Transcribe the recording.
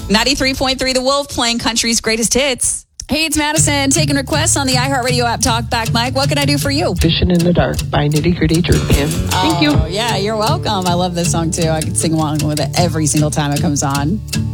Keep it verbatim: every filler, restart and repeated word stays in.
ninety-three point three The Wolf, playing country's greatest hits. Hey, it's Madison, taking requests on the iHeartRadio app. Talk back, Mike. What can I do for you? Fishing in the Dark by Nitty Gritty Dirt Band. Thank oh, you. Yeah, you're welcome. I love this song, too. I can sing along with it every single time it comes on.